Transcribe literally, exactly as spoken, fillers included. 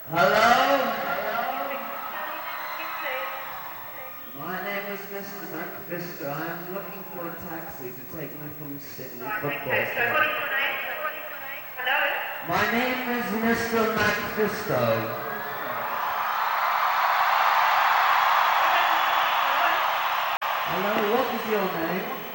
Hello? My name is Mister McFister. I'm looking for a taxi to take me from Sydney football club. Hello? My name is Mister McFisto. Hello, what is your name?